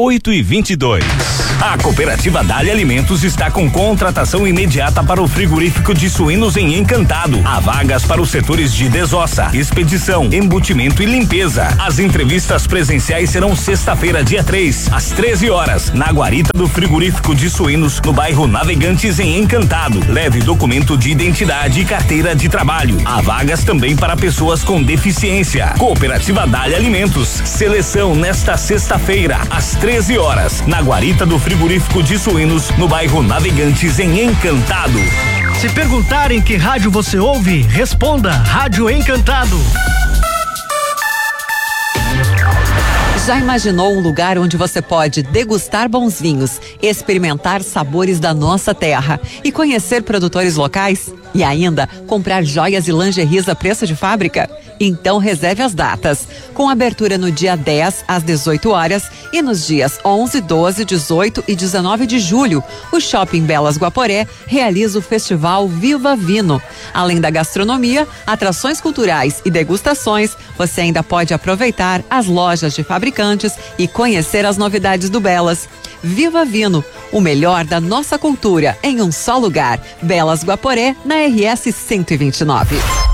8h22. A Cooperativa Dália Alimentos está com contratação imediata para o frigorífico de suínos em Encantado. Há vagas para os setores de desossa, expedição, embutimento e limpeza. As entrevistas presenciais serão sexta-feira, dia 3, às 13 horas, na guarita do frigorífico de suínos, no bairro Navegantes, em Encantado. Leve documento de identidade e carteira de trabalho. Há vagas também para pessoas com deficiência. Cooperativa Dália Alimentos. Seleção nesta sexta-feira, às 13 horas, na guarita do frigorífico de suínos, no bairro Navegantes, em Encantado. Se perguntarem que rádio você ouve, responda Rádio Encantado. Já imaginou um lugar onde você pode degustar bons vinhos, experimentar sabores da nossa terra e conhecer produtores locais? E ainda comprar joias e lingeries a preço de fábrica? Então reserve as datas, com abertura no dia 10 às 18 horas e nos dias 11, 12, 18 e 19 de julho. O Shopping Belas Guaporé realiza o Festival Viva Vino. Além da gastronomia, atrações culturais e degustações, você ainda pode aproveitar as lojas de fabricantes e conhecer as novidades do Belas. Viva Vino, o melhor da nossa cultura em um só lugar. Belas Guaporé, na RS 129.